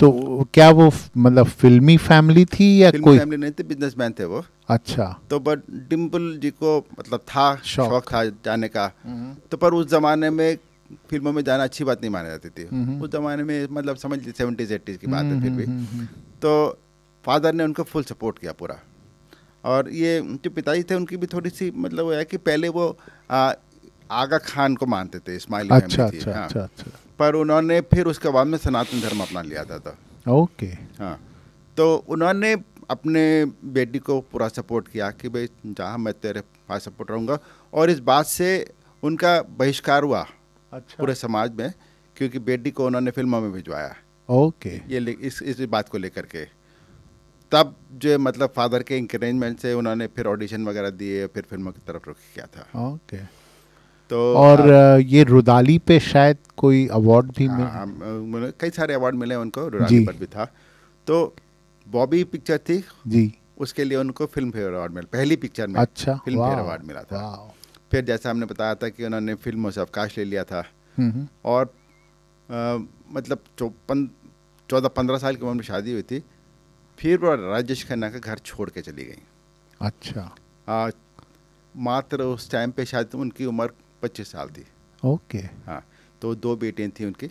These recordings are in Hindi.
तो क्या वो मतलब फिल्मी फैमिली थी या फिल्म कोई? फैमिली नहीं थे, बिजनेसमैन थे वो। अच्छा। तो बट डिम्पल जी को मतलब था शौक था जाने का। तो पर उस ज़माने में फिल्मों में जाना अच्छी बात नहीं मानी जाती थी। उस ज़माने में मतलब समझ लीजिए 70s 80s की बात है फिर भी। तो फादर ने उनको फुल सपोर्ट किया पूरा। और ये जो पिताजी थे उनकी भी थोड़ी सी मतलब वो है कि पहले वो आगा खान को मानते थे, इस्माइली फैमिली अच्छा थी। अच्छा हाँ, अच्छा अच्छा। पर उन्होंने फिर उसके बाद में सनातन धर्म अपना लिया था। ओके। हाँ, तो उन्होंने अपने बेटी को पूरा सपोर्ट किया कि भाई जहाँ मैं तेरे पास सपोर्ट रहूँगा। और इस बात से उनका बहिष्कार हुआ अच्छा। पूरे समाज में, क्योंकि बेटी को उन्होंने फिल्मों में भिजवाया। ओके। इस बात को लेकर के तब जो मतलब फादर के इंकरेजमेंट से उन्होंने फिर ऑडिशन वगैरह दिए, फिर फिल्मों की तरफ रुख किया था। ओके। तो और ये रुदाली पे शायद कोई अवार्ड भी मिल? हाँ, कई सारे अवार्ड मिले उनको, रुराली जी पर भी था। तो बॉबी पिक्चर थी, जी। उसके लिए उनको फिल्म फेयर अवार्ड मिला, पहली पिक्चर में अच्छा। फिल्म फेयर वाह अवार्ड मिला था। वाह। फिर जैसा हमने बताया था कि उन्होंने फिल्मों से अवकाश ले लिया था। और मतलब 14-15 साल की उम्र में शादी हुई थी। फिर वो राजेश खन्ना का घर छोड़ के चली गई। अच्छा। मात्र उस टाइम पे शायद उनकी उम्र 25 साल थी। ओके। हाँ, तो 2 बेटियाँ थी उनकी।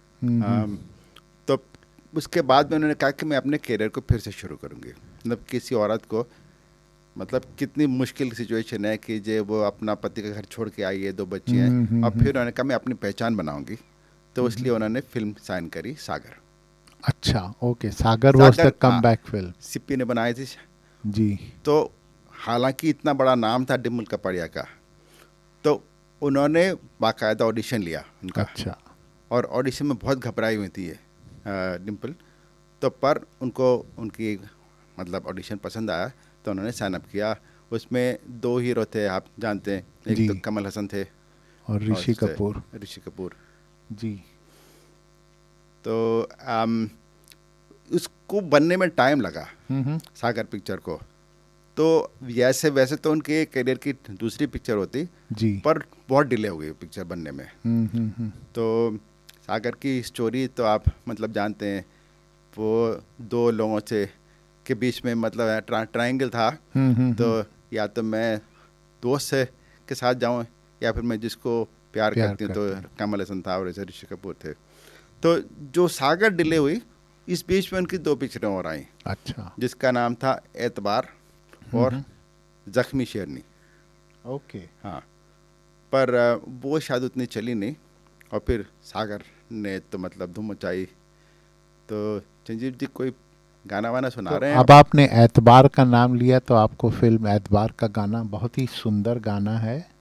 तो उसके बाद में उन्होंने कहा कि मैं अपने करियर को फिर से शुरू करूँगी। मतलब किसी औरत को मतलब कितनी मुश्किल सिचुएशन है कि जो वो अपना पति का घर छोड़ के आई है, 2 बच्ची हैं, और फिर उन्होंने कहा मैं अपनी पहचान बनाऊंगी। तो इसलिए उन्होंने फिल्म साइन करी सागर। अच्छा। ओके। सागर वाज द हाँ, कमबैक फिल्म। सिप्पी ने बनाई थी। जी। तो हालांकि इतना बड़ा नाम था डिम्पल कपाड़िया का, तो उन्होंने बाकायदा ऑडिशन लिया उनका। अच्छा। और ऑडिशन में बहुत घबराई हुई थी ये डिम्पल। तो पर उनको उनकी मतलब ऑडिशन पसंद आया, तो उन्होंने साइन अप किया। उसमें 2 हीरो थे, आप जानते हैं, एक जी। तो कमल हसन थे और ऋषि कपूर। ऋषि कपूर। जी। तो उसको बनने में टाइम लगा सागर पिक्चर को। तो वैसे वैसे तो उनके करियर की दूसरी पिक्चर होती, जी। पर बहुत डिले हो गई पिक्चर बनने में। तो सागर की स्टोरी तो आप मतलब जानते हैं, वो 2 लोगों से के बीच में मतलब ट्रायंगल था। तो या तो मैं दोस्त से के साथ जाऊं, या फिर मैं जिसको प्यार करती हूँ, तो कमल हसन था और ऐसे ऋषि कपूर थे। तो जो सागर डिले हुई, इस बीच में उनकी 2 पिक्चरें और आई। अच्छा। जिसका नाम था एतबार और जख्मी शेरनी। ओके। हाँ, पर वो शायद उतनी चली नहीं। और फिर सागर ने तो मतलब धूम मचाई। तो संजीव जी कोई गाना वाना सुना तो रहे हैं अब आपने एतबार का नाम लिया, तो आपको फिल्म एतबार का गाना, बहुत ही सुंदर गाना है,